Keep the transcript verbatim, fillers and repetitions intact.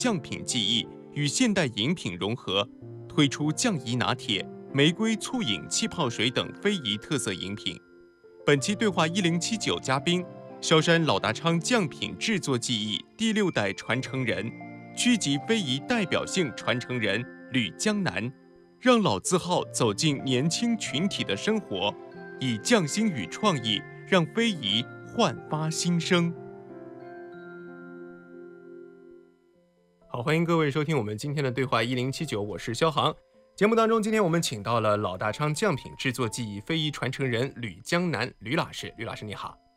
酱品技艺与现代饮品融合，推出酱怡拿铁、玫瑰醋饮气泡水等非遗特色饮品。本期对话一零七九嘉宾，萧山老大昌酱品制作技艺第六代传承人，区级非遗代表性传承人吕江南，让老字号走进年轻群体的生活，以匠心与创意让非遗焕发新生。好，欢迎各位收听我们今天的对话一零七九，我是肖航。节目当中，今天我们请到了老大昌酱品制作技艺非遗传承人吕江南吕老师，吕老师你好。